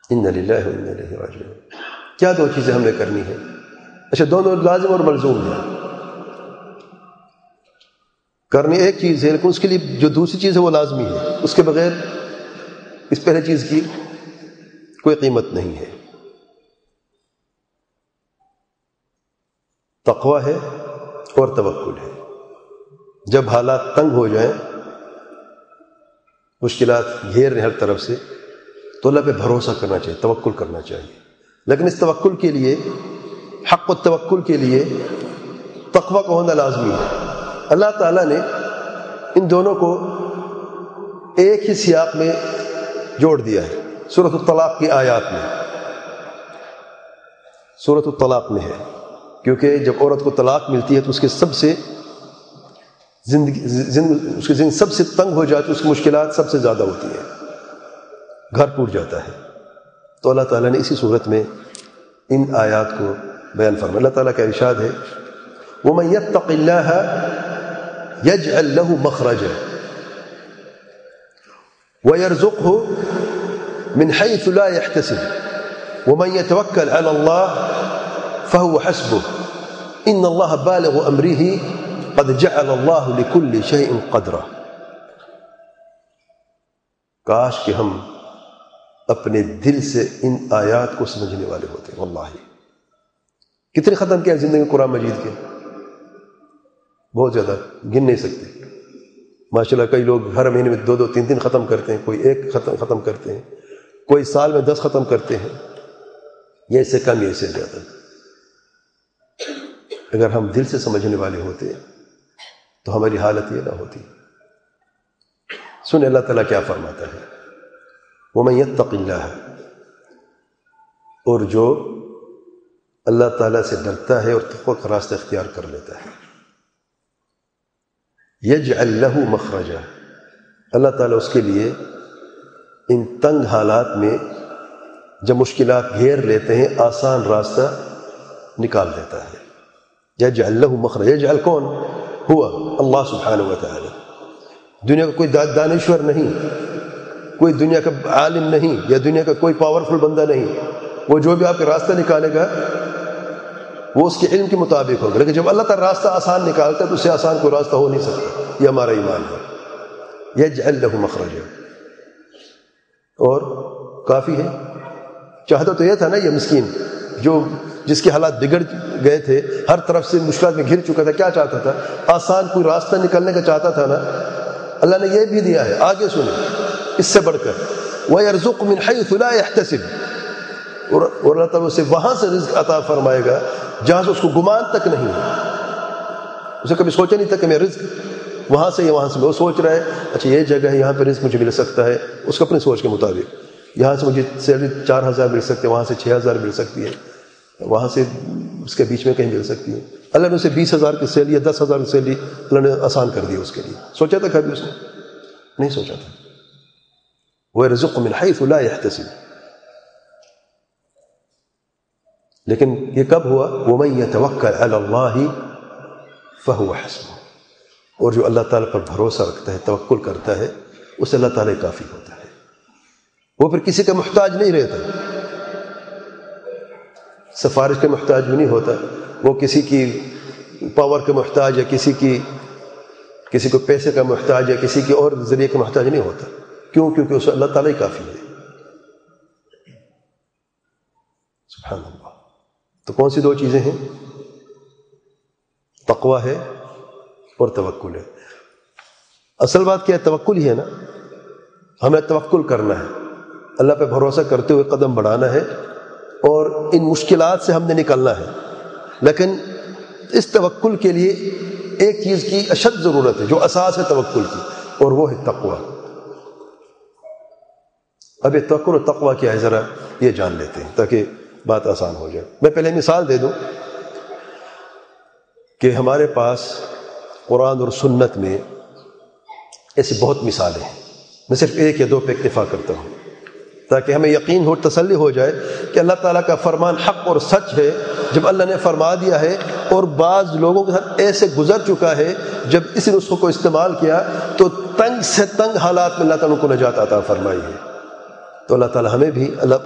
انا للہ و انا الیہ راجعون۔ کیا دو چیزیں ہم نے کرنی ہیں؟ اچھا، دونوں لازم اور ملزوم ہیں۔ کرنی ایک چیز ہے، لیکن اس کے لیے جو دوسری چیز ہے وہ لازمی ہے، اس کے بغیر اس پہلے چیز کی کوئی قیمت نہیں ہے۔ تقویٰ ہے اور توکل ہے۔ جب حالات تنگ ہو جائیں، مشکلات گھیر رہے ہر طرف سے، تو اللہ پہ بھروسہ کرنا چاہیے، توکل کرنا چاہیے۔ لیکن اس توکل کے لیے، حق التوکل کے لیے تقویٰ کا ہونا لازمی ہے۔ اللہ تعالیٰ نے ان دونوں کو ایک ہی سیاق میں جوڑ دیا ہے، سورۃ الطلاق کی آیات میں۔ سورۃ الطلاق میں ہے، کیونکہ جب عورت کو طلاق ملتی ہے تو اس کے سب سے اس کی زندگی سب سے تنگ ہو جاتی ہے، اس کی مشکلات سب سے زیادہ ہوتی ہیں، گھر ٹوٹ جاتا ہے۔ تو اللہ تعالیٰ نے اسی صورت میں ان آیات کو بیان فرمایا۔ اللہ تعالیٰ کا ارشاد ہے، وَمَن يَتَّقِ اللَّهَ يَجْعَل لَّهُ مَخْرَجًا وَيَرْزُقْهُ مِنْ حَيْثُ لَا يَحْتَسِبُ وَمَن يَتَوَكَّلْ عَلَى اللَّهِ فَهُوَ حَسْبُهُ إِنَّ اللَّهَ بَالِغُ أَمْرِهِ قَدْ جَعَلَ اللَّهُ لِكُلِّ شَيْءٍ قَدْرًا۔ کاش کہ ہم اپنے دل سے ان آیات کو سمجھنے والے ہوتے ہیں۔ واللہ کتنے ختم کیا زندگی میں قرآن مجید کے؟ بہت زیادہ، گن نہیں سکتے۔ ماشاءاللہ کئی لوگ ہر مہینے میں 2 3 ختم کرتے ہیں، کوئی 1 ختم کرتے ہیں، کوئی سال میں 10 ختم کرتے ہیں، یا اس سے کم یا اس سے زیادہ۔ اگر ہم دل سے سمجھنے والے ہوتے تو ہماری حالت یہ نہ ہوتی۔ سن اللہ تعالیٰ کیا فرماتا ہے، وَمَن يَتَّقِ اللَّهَ، اور جو اللہ تعالیٰ سے ڈرتا ہے اور تقویٰ کا راستہ اختیار کر لیتا ہے، يَجْعَل لَّهُ مَخْرَجًا، اللہ تعالیٰ اس کے لیے ان تنگ حالات میں جب مشکلات گھیر لیتے ہیں آسان راستہ نکال دیتا ہے۔ يَجْعَل لَّهُ مَخْرَجًا، يَجْعَل کون؟ ہوا اللہ سبحانہ وتعالی۔ دنیا کا کوئی دانشور نہیں، کوئی دنیا کا عالم نہیں، یا دنیا کا کوئی پاورفل بندہ نہیں، وہ جو بھی آپ کا راستہ نکالے گا وہ اس کے علم کے مطابق ہوگا۔ لیکن جب اللہ تعالیٰ راستہ آسان نکالتا ہے تو اس سے آسان کوئی راستہ ہو نہیں سکتا۔ یہ ہمارا ایمان ہے۔ يَجْعَل لَّهُ مَخْرَجًا، اور کافی ہے۔ چاہتا تو یہ تھا نا، یہ مسکین جس کے حالات بگڑ گئے تھے، ہر طرف سے مشکلات میں گھر چکا تھا، کیا چاہتا تھا؟ آسان کوئی راستہ نکلنے کا چاہتا تھا نا۔ اللہ نے یہ بھی دیا ہے، آگے سنیں اس سے بڑھ کر، وَيَرْزُقْ مِنْ حَيْثُ لَا يَحْتَسِبُ، اور اللہ تعالیٰ اسے وہاں سے رزق عطا فرمائے گا جہاں سے اس کو گمان تک نہیں ہے۔ اسے کبھی سوچا نہیں تھا کہ میں رزق وہاں سے یا وہاں سے، وہ سوچ رہا ہے اچھا یہ جگہ ہے، یہاں پہ رزق مجھے مل سکتا ہے، اس کو اپنی سوچ کے مطابق، یہاں سے مجھے سیلری 4000 مل سکتی ہے، وہاں سے 6000 مل سکتی ہے، وہاں سے اس کے بیچ میں کہیں مل سکتی ہے۔ اللہ نے اسے 20,000 کی سیلری یا 10,000 کی سیلری اللہ نے آسان کر دی اس کے لیے۔ سوچا تھا کبھی اس نے؟ نہیں سوچا تھا۔ وَيَرْزُقْ مِنْ حَيْثُ لَا يَحْتَسِبُ، لیکن یہ کب ہوا؟ وَمَن يَتَوَكَّلْ عَلَى اللَّهِ فَهُوَ حَسْبُهُ، اور جو اللہ تعالیٰ پر بھروسہ رکھتا ہے، توکل کرتا ہے، اسے اللہ تعالیٰ کافی ہوتا ہے۔ وہ پھر کسی کا محتاج نہیں رہتا، سفارش کا محتاج بھی نہیں ہوتا، وہ کسی کی پاور کا محتاج، یا کسی کو پیسے کا محتاج، یا کسی کے اور ذریعے کا محتاج نہیں ہوتا۔ کیوں؟ کیونکہ اسے اللہ تعالیٰ ہی کافی ہے۔ سبحان اللہ۔ تو کون سی 2 چیزیں ہیں؟ تقویٰ ہے اور توکل ہے۔ اصل بات کیا ہے؟ توکل ہی ہے نا۔ ہمیں توکل کرنا ہے، اللہ پہ بھروسہ کرتے ہوئے قدم بڑھانا ہے، اور ان مشکلات سے ہم نے نکلنا ہے۔ لیکن اس توکل کے لیے ایک چیز کی اشد ضرورت ہے جو اساس ہے توکل کی، اور وہ ہے تقویٰ۔ اب یہ توکل اور تقویٰ کیا ہے ذرا یہ جان لیتے ہیں تاکہ بات آسان ہو جائے۔ میں پہلے مثال دے دوں کہ ہمارے پاس قرآن اور سنت میں ایسی بہت مثالیں ہیں، میں صرف 1 یا 2 پہ اکتفا کرتا ہوں تاکہ ہمیں یقین ہو، تسلی ہو جائے کہ اللہ تعالیٰ کا فرمان حق اور سچ ہے۔ جب اللہ نے فرما دیا ہے، اور بعض لوگوں کے ساتھ ایسے گزر چکا ہے جب اس نسخے کو استعمال کیا تو تنگ سے تنگ حالات میں اللہ تعالیٰ کو نجات عطا فرمائی ہے۔ تو اللہ تعالیٰ ہمیں بھی اللہ